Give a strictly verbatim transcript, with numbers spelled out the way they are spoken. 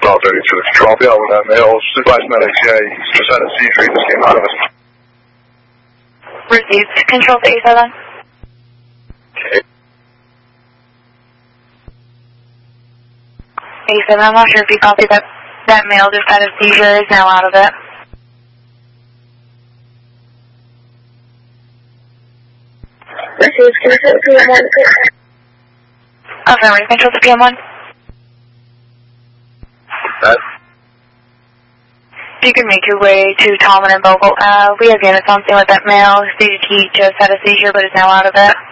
Control thirty-two. Control Bill with that male. Supervised medic, C I just had a seizure. He just came out of it. Received. Control thirty-seven. Okay. eighty-seven, I'm not sure if you copied that. That male just had a seizure, is now out of it. Received. Control P M one. Oh, sorry. Control to P M one. That? You can make your way to Tallman and Bogle. Uh, we have units on scene with that male. Stated he just had a seizure, but is now out of it.